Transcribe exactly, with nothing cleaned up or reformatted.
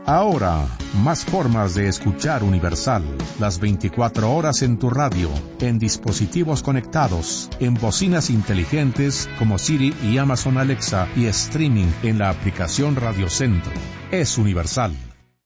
Ahora, más formas de escuchar Universal. Las veinticuatro horas en tu radio, en dispositivos conectados, en bocinas inteligentes como Siri y Amazon Alexa y streaming en la aplicación Radio Centro. Es Universal.